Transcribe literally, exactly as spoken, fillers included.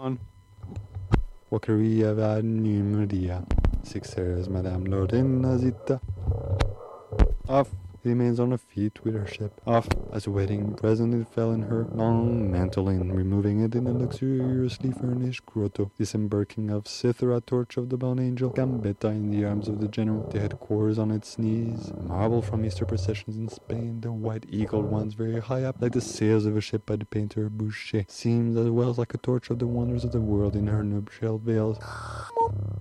on. Walkeria var Numeria. Six areas, Madame Lorena Zita. Off. He remains on her feet with her ship. Off, as a wedding present it fell in her long mantle in, removing it in a luxuriously furnished grotto. Disembarking of Cythera, torch of the bound angel. Gambetta in the arms of the general. The headquarters on its knees. Marble from Easter processions in Spain. The white eagled ones very high up, like the sails of a ship by the painter Boucher. Seems as well like a torch of the wonders of the world in her nuptial veils.